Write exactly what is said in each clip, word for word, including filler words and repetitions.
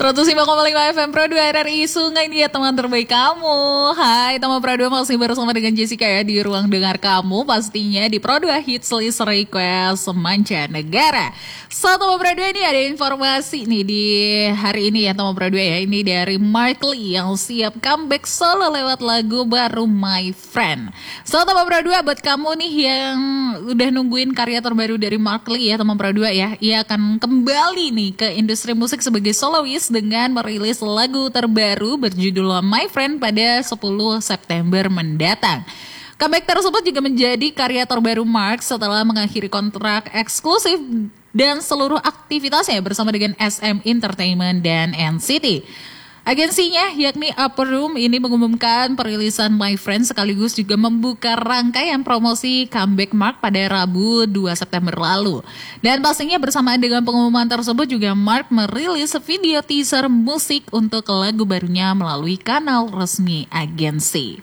seratus lima koma lima F M Pro dua R R I Sungai Dia, teman terbaik kamu. Hai teman Pro dua, masih bersama dengan Jessica ya di ruang dengar kamu, pastinya di Pro dua Hits List Request Mancanegara. So teman Pro dua, ini ada informasi nih di hari ini ya teman Pro dua ya. Ini dari Mark Lee yang siap comeback solo lewat lagu baru My Friend. So teman Pro dua, buat kamu nih yang udah nungguin karya terbaru dari Mark Lee ya teman Pro dua ya, ia akan kembali nih ke industri musik sebagai solois dengan merilis lagu terbaru berjudul My Friend pada sepuluh September mendatang. Comeback tersebut juga menjadi karya terbaru Mark setelah mengakhiri kontrak eksklusif dan seluruh aktivitasnya bersama dengan S M Entertainment dan N C T. Agensinya yakni Upper Room ini mengumumkan perilisan My Friend sekaligus juga membuka rangkaian promosi comeback Mark pada Rabu dua September lalu. Dan pastinya bersamaan dengan pengumuman tersebut juga Mark merilis video teaser musik untuk lagu barunya melalui kanal resmi agensi.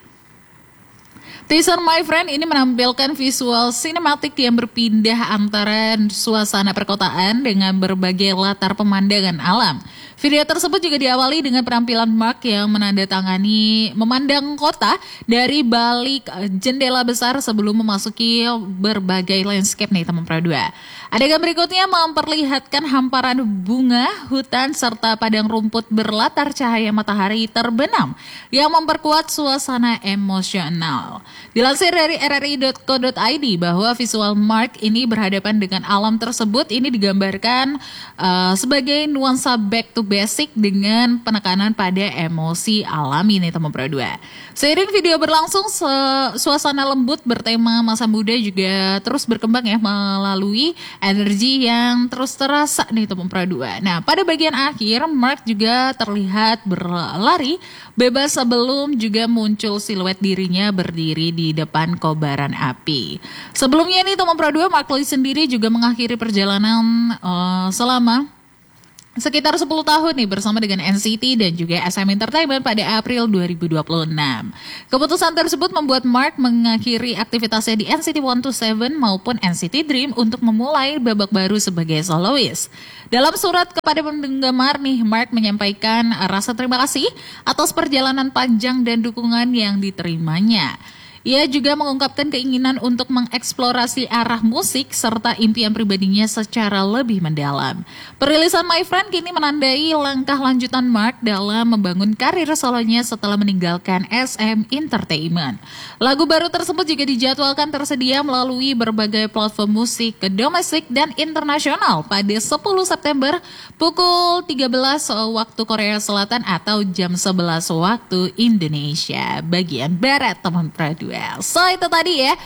Teaser My Friend ini menampilkan visual sinematik yang berpindah antara suasana perkotaan dengan berbagai latar pemandangan alam. Video tersebut juga diawali dengan penampilan Mark yang menandatangani memandang kota dari balik jendela besar sebelum memasuki berbagai landscape nih teman Pro dua. Adegan berikutnya memperlihatkan hamparan bunga, hutan, serta padang rumput berlatar cahaya matahari terbenam yang memperkuat suasana emosional. Dilansir dari R R I dot co dot I D bahwa visual Mark ini berhadapan dengan alam tersebut ini digambarkan uh, sebagai nuansa back to basic dengan penekanan pada emosi alami nih teman Pro dua. Seiring video berlangsung, suasana lembut bertema masa muda juga terus berkembang ya melalui energi yang terus terasa nih teman Pro dua. Nah, pada bagian akhir Mark juga terlihat berlari bebas sebelum juga muncul siluet dirinya berdiri di depan kobaran api. Sebelumnya nih teman Pro dua, Mark Lee sendiri juga mengakhiri perjalanan uh, selama sekitar sepuluh tahun nih bersama dengan N C T dan juga S M Entertainment pada April dua ribu dua puluh enam. Keputusan tersebut membuat Mark mengakhiri aktivitasnya di N C T seratus dua puluh tujuh maupun N C T Dream untuk memulai babak baru sebagai solois. Dalam surat kepada penggemar nih, Mark menyampaikan rasa terima kasih atas perjalanan panjang dan dukungan yang diterimanya. Ia juga mengungkapkan keinginan untuk mengeksplorasi arah musik serta impian pribadinya secara lebih mendalam. Perilisan My Friend kini menandai langkah lanjutan Mark dalam membangun karir solonya setelah meninggalkan S M Entertainment. Lagu baru tersebut juga dijadwalkan tersedia melalui berbagai platform musik domestik dan internasional pada sepuluh September pukul tiga belas waktu Korea Selatan atau jam sebelas waktu Indonesia bagian Barat teman Pro dua. So itu tadi ya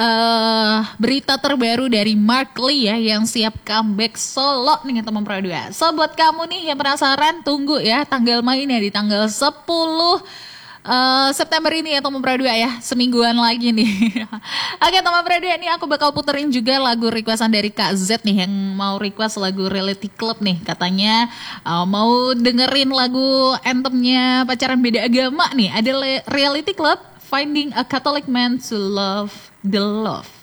uh, berita terbaru dari Mark Lee ya yang siap comeback solo nih teman Pro dua. So buat kamu nih yang penasaran, tunggu ya tanggal mainnya di tanggal sepuluh Uh, September ini ya teman Pro dua ya, semingguan lagi nih. Oke teman Pro dua, ini aku bakal puterin juga lagu requestan dari Kak Z nih yang mau request lagu Reality Club nih. Katanya uh, mau dengerin lagu anthemnya pacaran beda agama nih. Ada Reality Club, Finding a Catholic Man to Love the Love.